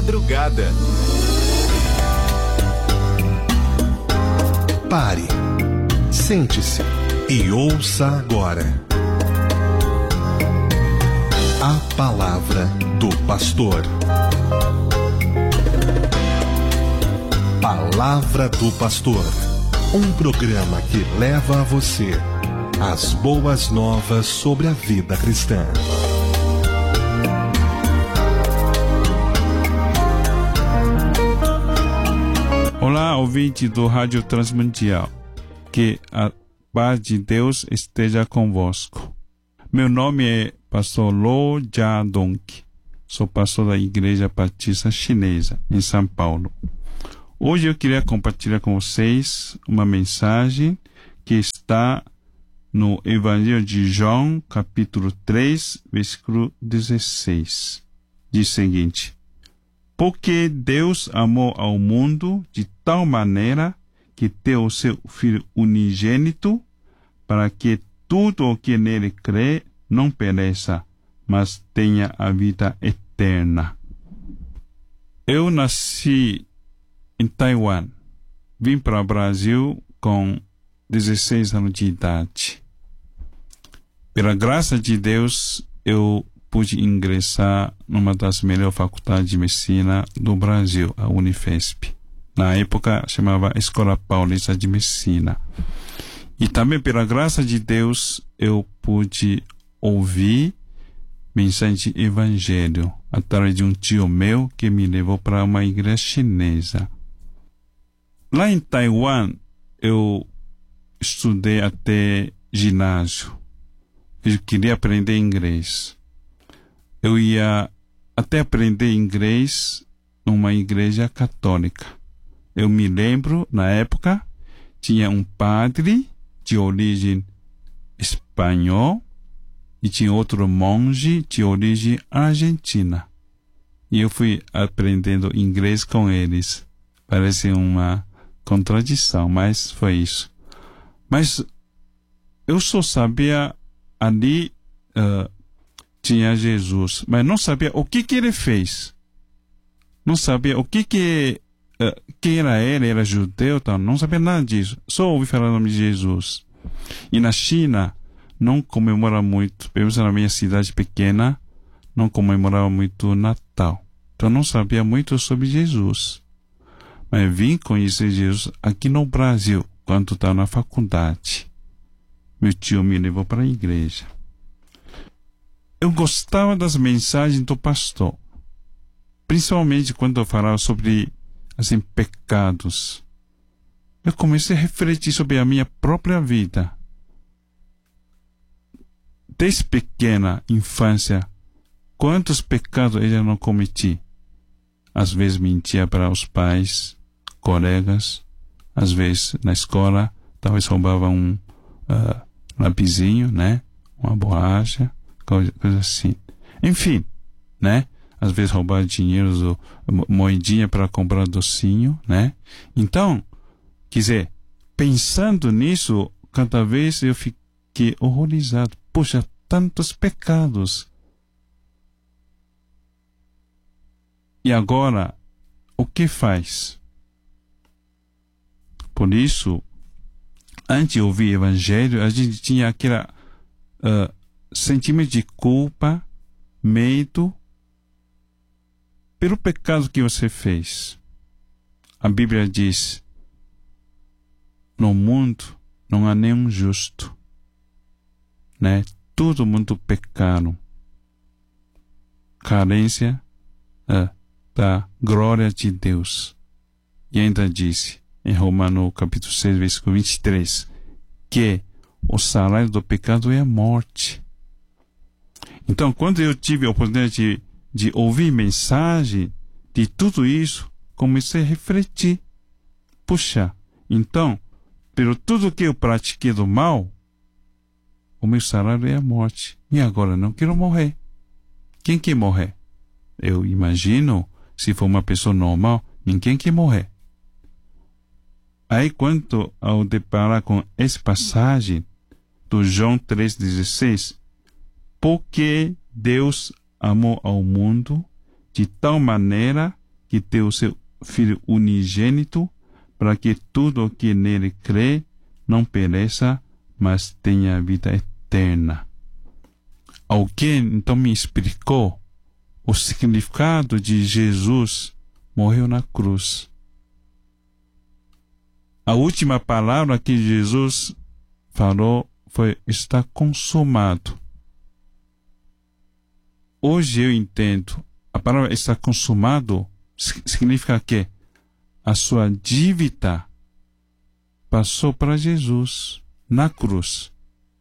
Madrugada. Pare, sente-se e ouça agora a palavra do pastor. Palavra do Pastor, um programa que leva a você as boas novas sobre a vida cristã. Olá, ouvinte do Rádio Transmundial. Que a paz de Deus esteja convosco. Meu nome é pastor Lo Jia-dong. Sou pastor da Igreja Batista Chinesa, em São Paulo. Hoje eu queria compartilhar com vocês uma mensagem que está no Evangelho de João, capítulo 3, versículo 16. Diz o seguinte: porque Deus amou ao mundo de tal maneira que deu o seu Filho unigênito, para que tudo o que nele crê não pereça, mas tenha a vida eterna. Eu nasci em Taiwan. Vim para o Brasil com 16 anos de idade. Pela graça de Deus, eu pude ingressar numa das melhores faculdades de medicina do Brasil, a Unifesp. Na época, chamava Escola Paulista de Medicina. E também, pela graça de Deus, eu pude ouvir mensagem de evangelho através de um tio meu que me levou para uma igreja chinesa. Lá em Taiwan, eu estudei até ginásio. Eu queria aprender inglês. Eu ia até aprender inglês numa igreja católica. Eu me lembro, na época, tinha um padre de origem espanhol e tinha outro monge de origem argentina. E eu fui aprendendo inglês com eles. Parece uma contradição, mas foi isso. Mas eu só sabia ali tinha Jesus, mas não sabia o que ele fez. Não sabia o que quem era ele, era judeu, tal. Não sabia nada disso. Só ouvi falar o nome de Jesus. E na China não comemora muito, pelo menos na minha cidade pequena, não comemorava muito o Natal. Então não sabia muito sobre Jesus. Mas vim conhecer Jesus aqui no Brasil, quando estava na faculdade. Meu tio me levou para a igreja. Eu gostava das mensagens do pastor, principalmente quando eu falava sobre pecados. Eu comecei a refletir sobre a minha própria vida. Desde pequena infância, quantos pecados eu já não cometi? Às vezes mentia para os pais, colegas, às vezes na escola, talvez roubava um lapisinho, né? Uma borracha, coisa assim. Enfim, né? Às vezes roubava dinheiro, moedinha para comprar docinho, né? Então, quer dizer, pensando nisso, cada vez eu fiquei horrorizado. Poxa, tantos pecados. E agora, o que faz? Por isso, antes de ouvir o evangelho, a gente tinha aquele sentimento de culpa, medo, pelo pecado que você fez. A Bíblia diz: no mundo não há nenhum justo, né? Todo mundo pecaram. Carência da glória de Deus. E ainda disse, em Romanos capítulo 6, versículo 23, que o salário do pecado é a morte. Então, quando eu tive a oportunidade de ouvir mensagem de tudo isso, comecei a refletir. Puxa, então, pelo tudo que eu pratiquei do mal, o meu salário é a morte. E agora não quero morrer. Quem quer morrer? Eu imagino, se for uma pessoa normal, ninguém quer morrer. Aí, quando ao deparar com essa passagem do João 3,16, porque Deus amou ao mundo de tal maneira que deu o seu Filho unigênito, para que tudo o que nele crê não pereça, mas tenha vida eterna. Alguém então me explicou o significado de Jesus morreu na cruz. A última palavra que Jesus falou foi: está consumado. Hoje eu entendo, a palavra está consumado significa que a sua dívida passou para Jesus na cruz.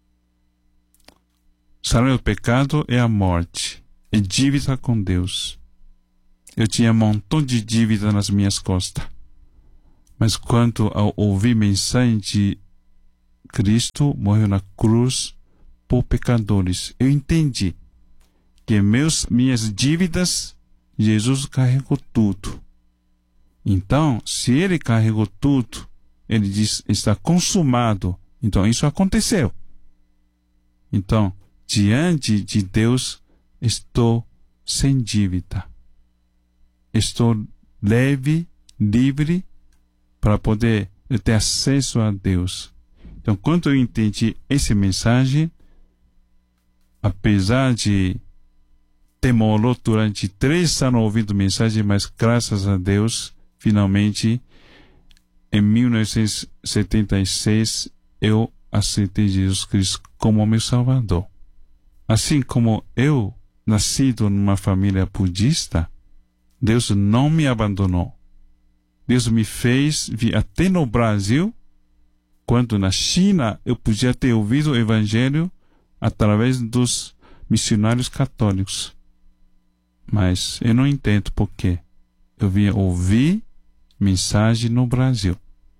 O salário do pecado é a morte, é dívida com Deus. Eu tinha um montão de dívida nas minhas costas. Mas quando ao ouvir mensagem de Cristo morreu na cruz por pecadores, eu entendi que minhas dívidas, Jesus carregou tudo. Então, se ele carregou tudo, ele diz, está consumado. Então, isso aconteceu. Então, diante de Deus, estou sem dívida. Estou leve, livre, para poder ter acesso a Deus. Então, quando eu entendi essa mensagem, apesar de demorou durante 3 anos ouvindo mensagem, mas graças a Deus, finalmente, em 1976, eu aceitei Jesus Cristo como meu Salvador. Assim como eu, nascido numa família budista, Deus não me abandonou. Deus me fez vir até no Brasil, quando na China eu podia ter ouvido o Evangelho através dos missionários católicos. Mas eu não entendo por quê. Eu vim ouvir mensagem no Brasil.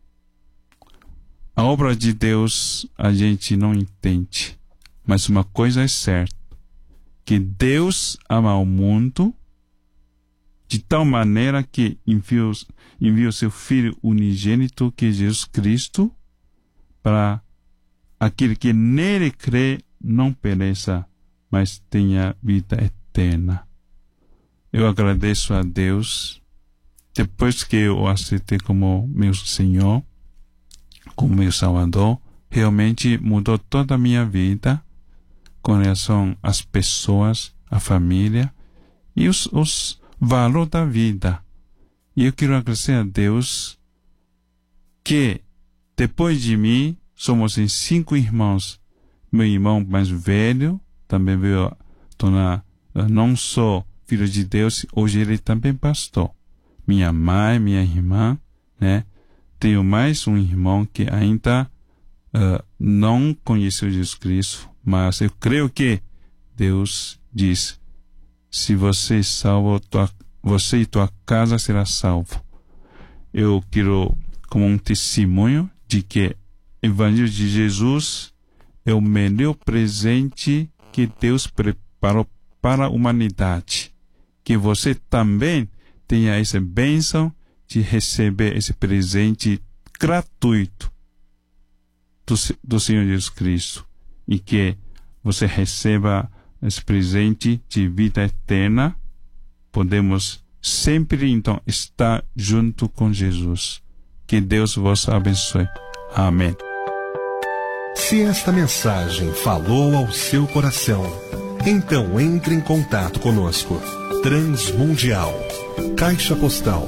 A obra de Deus a gente não entende. Mas uma coisa é certa, que Deus ama o mundo de tal maneira que enviou seu Filho unigênito, que é Jesus Cristo, para aquele que nele crê não pereça, mas tenha vida eterna. Eu agradeço a Deus, depois que eu o aceitei como meu Senhor, como meu Salvador, realmente mudou toda a minha vida com relação às pessoas, à família e os valores da vida. E eu quero agradecer a Deus que, depois de mim, somos em 5 irmãos. Meu irmão mais velho também veio tornar não só filho de Deus, hoje ele também pastor. Minha mãe, minha irmã, né? Tenho mais um irmão que ainda não conheceu Jesus Cristo, mas eu creio que Deus diz: se você é salvo, você e tua casa será salvo. Eu quero, como um testemunho de que o Evangelho de Jesus é o melhor presente que Deus preparou para a humanidade. Que você também tenha essa bênção de receber esse presente gratuito do Senhor Jesus Cristo. E que você receba esse presente de vida eterna. Podemos sempre, então, estar junto com Jesus. Que Deus vos abençoe. Amém. Se esta mensagem falou ao seu coração, então entre em contato conosco. Transmundial, Caixa Postal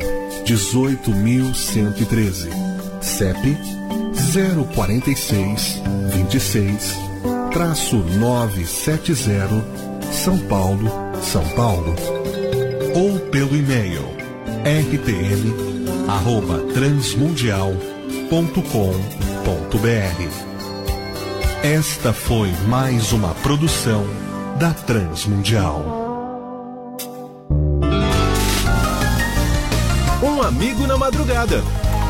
18.113, CEP 04626-970, São Paulo, São Paulo. Ou pelo e-mail rtm@transmundial.com.br. Esta foi mais uma produção da Transmundial. Um amigo na madrugada.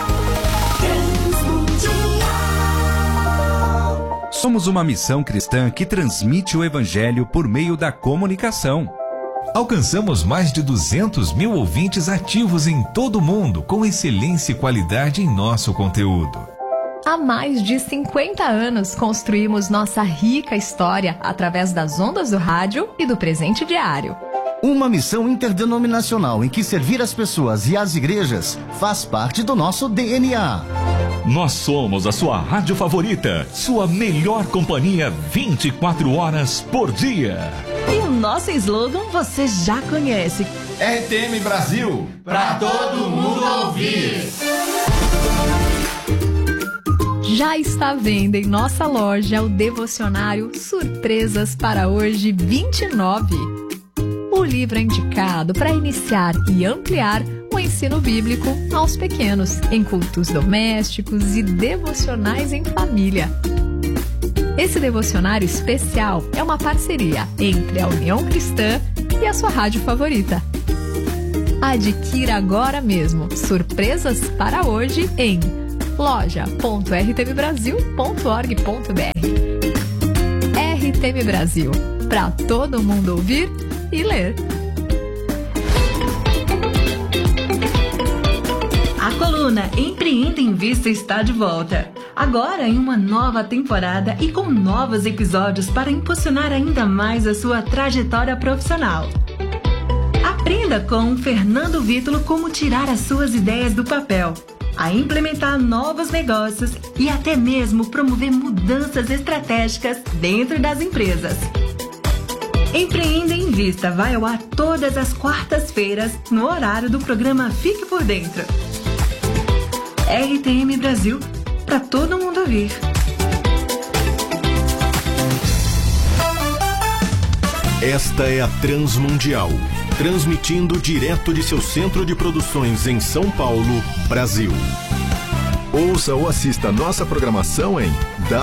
Somos uma missão cristã que transmite o Evangelho por meio da comunicação. Alcançamos mais de 200 mil ouvintes ativos em todo o mundo, com excelência e qualidade em nosso conteúdo. Há mais de 50 anos construímos nossa rica história através das ondas do rádio e do presente diário. Uma missão interdenominacional em que servir as pessoas e as igrejas faz parte do nosso DNA. Nós somos a sua rádio favorita, sua melhor companhia 24 horas por dia. E o nosso slogan você já conhece. RTM Brasil, pra todo mundo ouvir. Já está à venda em nossa loja o devocionário Surpresas para Hoje 29. O livro é indicado para iniciar e ampliar o ensino bíblico aos pequenos, em cultos domésticos e devocionais em família. Esse devocionário especial é uma parceria entre a União Cristã e a sua rádio favorita. Adquira agora mesmo Surpresas para Hoje em loja.rtmbrasil.org.br. RTM Brasil, para todo mundo ouvir e ler. A coluna Empreenda em Vista está de volta. Agora em uma nova temporada e com novos episódios para impulsionar ainda mais a sua trajetória profissional. Aprenda com Fernando Vítulo como tirar as suas ideias do papel, a implementar novos negócios e até mesmo promover mudanças estratégicas dentro das empresas. Empreenda em Vista vai ao ar todas as quartas-feiras no horário do programa Fique por Dentro. RTM Brasil, para todo mundo ouvir. Esta é a Transmundial, transmitindo direto de seu centro de produções em São Paulo, Brasil. Ouça ou assista nossa programação em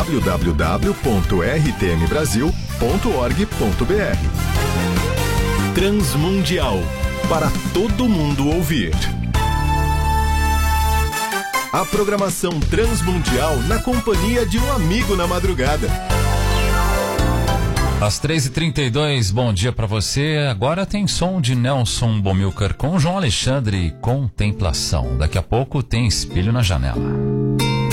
www.rtmbrasil.org.br. Transmundial, para todo mundo ouvir. A programação Transmundial na companhia de um amigo na madrugada. Às 13h32, bom dia pra você. Agora tem som de Nelson Bomilcar com João Alexandre, Contemplação. Daqui a pouco tem Espelho na Janela.